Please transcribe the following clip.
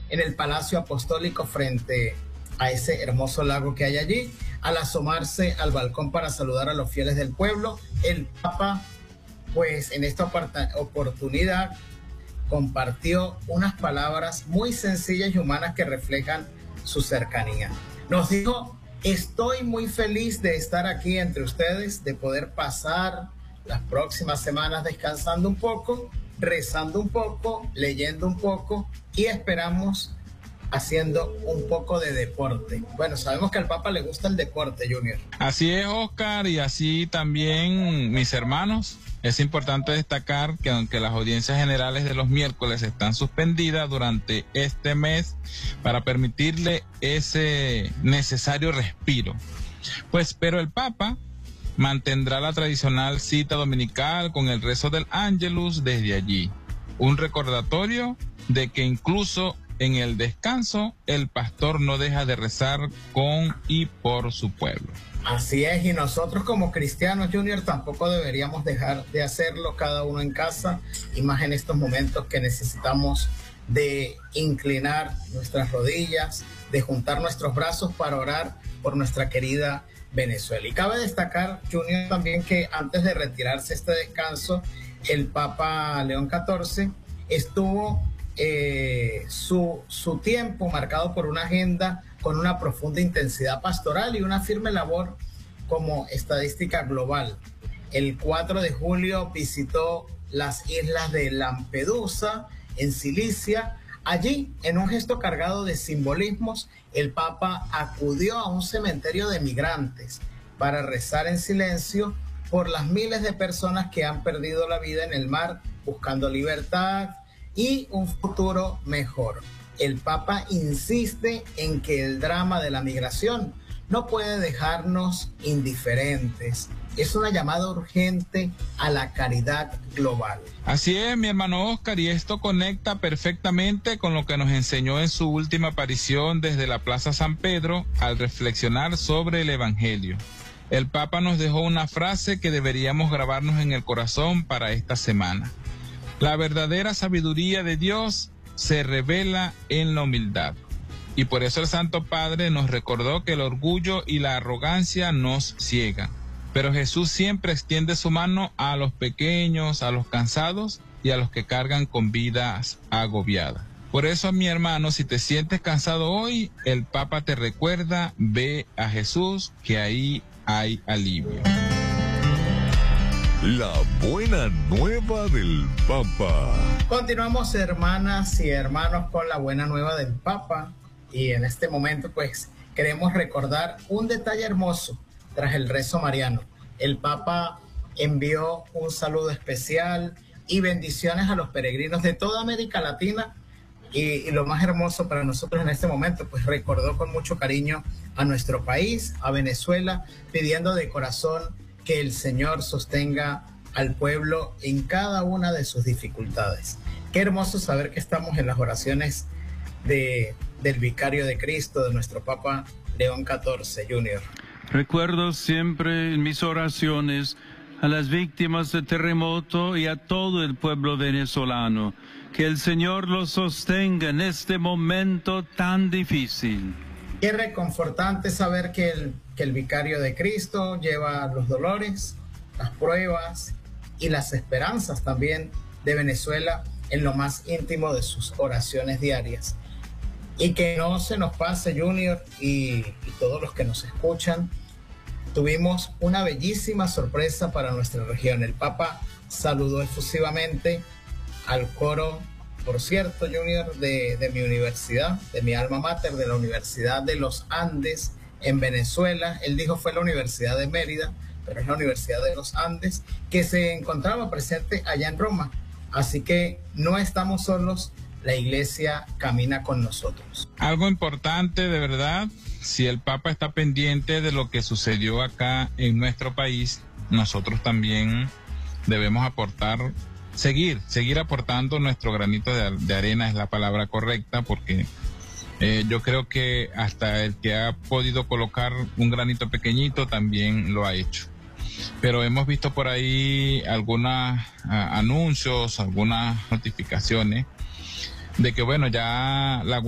en el Palacio Apostólico frente a ese hermoso lago que hay allí. Al asomarse al balcón para saludar a los fieles del pueblo, el Papa, pues en esta oportunidad, compartió unas palabras muy sencillas y humanas que reflejan su cercanía. Nos dijo: estoy muy feliz de estar aquí entre ustedes, de poder pasar las próximas semanas descansando un poco, rezando un poco, leyendo un poco y esperamos haciendo un poco de deporte. Bueno, sabemos que al Papa le gusta el deporte, Junior. Así es, Oscar, y así también mis hermanos. Es importante destacar que aunque las audiencias generales de los miércoles están suspendidas durante este mes para permitirle ese necesario respiro, pero el Papa mantendrá la tradicional cita dominical con el rezo del Ángelus desde allí. Un recordatorio de que incluso en el descanso el pastor no deja de rezar con y por su pueblo. Así es, y nosotros como cristianos, Junior, tampoco deberíamos dejar de hacerlo, cada uno en casa, y más en estos momentos que necesitamos de inclinar nuestras rodillas, de juntar nuestros brazos para orar por nuestra querida Venezuela. Y cabe destacar, Junior, también que antes de retirarse este descanso, el Papa León XIV estuvo su tiempo marcado por una agenda con una profunda intensidad pastoral y una firme labor como estadística global. El 4 de julio visitó las islas de Lampedusa, en Cilicia. Allí, en un gesto cargado de simbolismos, el Papa acudió a un cementerio de migrantes para rezar en silencio por las miles de personas que han perdido la vida en el mar buscando libertad y un futuro mejor. El Papa insiste en que el drama de la migración no puede dejarnos indiferentes. Es una llamada urgente a la caridad global. Así es, mi hermano Oscar, y esto conecta perfectamente con lo que nos enseñó en su última aparición desde la Plaza San Pedro al reflexionar sobre el Evangelio. El Papa nos dejó una frase que deberíamos grabarnos en el corazón para esta semana. La verdadera sabiduría de Dios se revela en la humildad. Y por eso el Santo Padre nos recordó que el orgullo y la arrogancia nos ciegan. Pero Jesús siempre extiende su mano a los pequeños, a los cansados y a los que cargan con vidas agobiadas. Por eso, mi hermano, si te sientes cansado hoy, el Papa te recuerda: ve a Jesús, que ahí hay alivio. La buena nueva del Papa. Continuamos, hermanas y hermanos, con la buena nueva del Papa. Y en este momento, pues, queremos recordar un detalle hermoso tras el rezo mariano. El Papa envió un saludo especial y bendiciones a los peregrinos de toda América Latina. Y lo más hermoso para nosotros en este momento, pues recordó con mucho cariño a nuestro país, a Venezuela, pidiendo de corazón que el Señor sostenga al pueblo en cada una de sus dificultades. Qué hermoso saber que estamos en las oraciones del Vicario de Cristo, de nuestro Papa León XIV, Junior. Recuerdo siempre en mis oraciones a las víctimas del terremoto y a todo el pueblo venezolano. Que el Señor los sostenga en este momento tan difícil. Qué reconfortante saber que el Vicario de Cristo lleva los dolores, las pruebas y las esperanzas también de Venezuela en lo más íntimo de sus oraciones diarias. Y que no se nos pase, Junior, y todos los que nos escuchan, tuvimos una bellísima sorpresa para nuestra región. El Papa saludó efusivamente al coro, por cierto, Junior, de mi universidad, de mi alma mater, de la Universidad de los Andes en Venezuela. Él dijo fue la Universidad de Mérida, pero es la Universidad de los Andes, que se encontraba presente allá en Roma. Así que no estamos solos, la Iglesia camina con nosotros. Algo importante, de verdad, si el Papa está pendiente de lo que sucedió acá en nuestro país, nosotros también debemos aportar, seguir aportando nuestro granito de arena, es la palabra correcta, porque yo creo que hasta el que ha podido colocar un granito pequeñito también lo ha hecho. Pero hemos visto por ahí algunos anuncios, algunas notificaciones de que, bueno, ya la